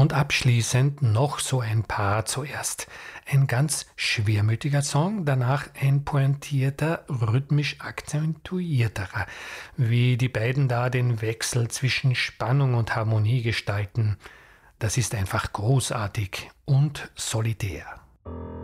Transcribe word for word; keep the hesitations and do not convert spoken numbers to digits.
Und abschließend noch so ein paar zuerst. Ein ganz schwermütiger Song, danach ein pointierter, rhythmisch akzentuierterer. Wie die beiden da den Wechsel zwischen Spannung und Harmonie gestalten, das ist einfach großartig und solidär.